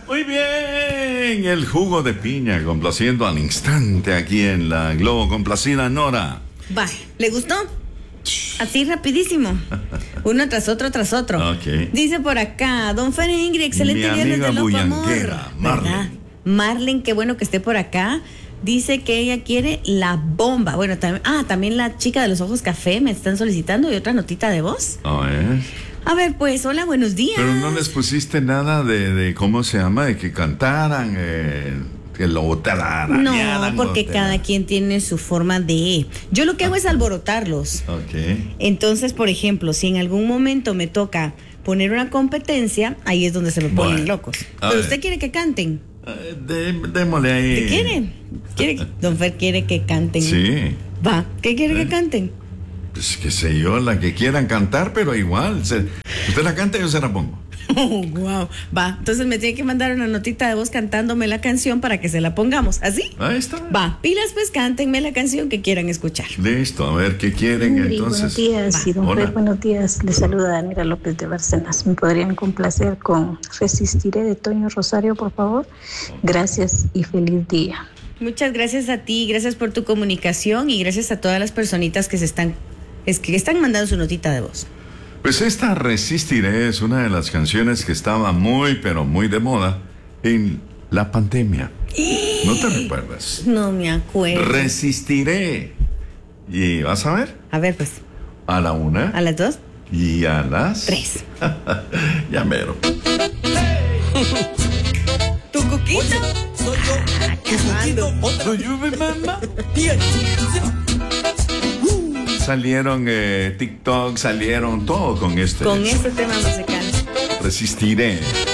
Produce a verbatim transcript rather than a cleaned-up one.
Muy bien, el jugo de piña complaciendo al instante aquí en la Globo Complacida, Nora. Va, ¿le gustó? Así rapidísimo. Uno tras otro, tras otro. Okay. Dice por acá, don Fer e Ingrid, excelente Mi viernes amiga de loco amor. bullanguera, Marlene. ¿Verdad? Marlene, qué bueno que esté por acá. Dice que ella quiere la bomba. Bueno, también, ah, también la chica de los ojos café me están solicitando y otra notita de voz. A ver. A ver, pues, hola, buenos días. Pero no les pusiste nada de, de ¿cómo se llama? De que cantaran, eh, que lo tararearan. No, porque o te- cada quien tiene su forma de... Yo lo que hago es alborotarlos. Ok. Entonces, por ejemplo, si en algún momento me toca poner una competencia, ahí es donde se me ponen Bueno, locos. a Pero ver. usted quiere que canten. Eh, dé- démosle ahí. ¿Qué quiere? ¿Quiere que- Don Fer quiere que canten. Sí. Va, ¿qué quiere Eh. que canten? Pues qué sé yo, la que quieran cantar, pero igual. se- usted la canta y yo se la pongo. Oh, wow. Va, entonces me tiene que mandar una notita de voz cantándome la canción para que se la pongamos. ¿Así? Ahí está. Va, pilas pues, cántenme la canción que quieran escuchar. Listo, a ver qué quieren Ingrid, entonces. buenos días. Y don Hola. Fer, buenos días. Les saluda Daniela López de Bárcenas. ¿Me podrían complacer con Resistiré de Toño Rosario, por favor? Gracias y feliz día. Muchas gracias a ti, gracias por tu comunicación y gracias a todas las personitas que se están, es que están mandando su notita de voz. Pues esta Resistiré es una de las canciones que estaba muy, pero muy de moda en la pandemia. ¿No te recuerdas? No me acuerdo. Resistiré. Y vas a ver, A ver, pues, a la una a las dos, y a las tres. ya mero. ¿Tu cuquita? Soy yo, tu cuquito, otra. Do you remember? Tía, Salieron eh, TikTok, salieron todo con este. Con este tema musical. Resistiré.